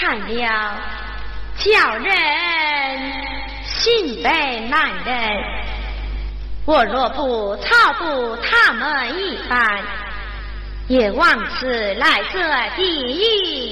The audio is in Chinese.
看了，叫人心悲难忍。我若不操度他们一番，也枉此来这地狱